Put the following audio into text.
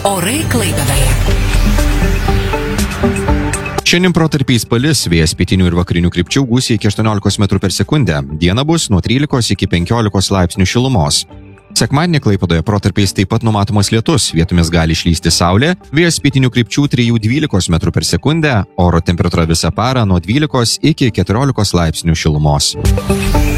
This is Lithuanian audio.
Orai Klaipėdoje. Šiandien protarpiais palis, vėjas pietinių ir vakarinių krypčių gūsiai iki 18 m/s. Diena bus nuo 13 iki 15 laipsnių šilumos. Sekmadienį Klaipėdoje protarpiais taip pat numatomas lietus, vietomis gali išlysti saulė, vėjas pietinių krypčių 3–12 m/s, oro temperatūra visą parą nuo 12 iki 14 laipsnių šilumos.